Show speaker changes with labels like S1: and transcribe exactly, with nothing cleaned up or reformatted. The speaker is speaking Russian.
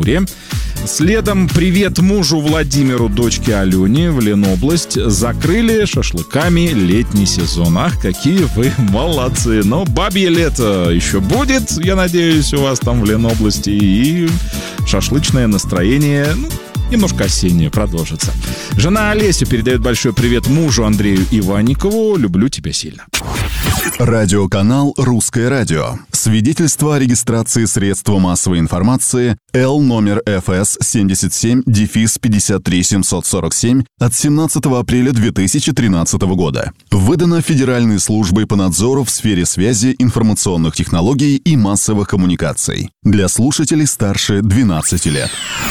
S1: Приморье. Следом привет мужу Владимиру, дочке Алене в Ленобласть. Закрыли шашлыками летний сезон. Ах, какие вы молодцы. Но бабье лето еще будет, я надеюсь, у вас там в Ленобласти. И шашлычное настроение, ну, немножко осеннее продолжится. Жена Олеся передает большой привет мужу Андрею Иванникову. Люблю тебя сильно.
S2: Радиоканал «Русское радио». Свидетельство о регистрации средства массовой информации Л номер эф эс семьдесят семь пятьдесят три семьсот сорок семь от семнадцатого апреля две тысячи тринадцатого года. Выдано Федеральной службой по надзору в сфере связи, информационных технологий и массовых коммуникаций. Для слушателей старше двенадцати лет.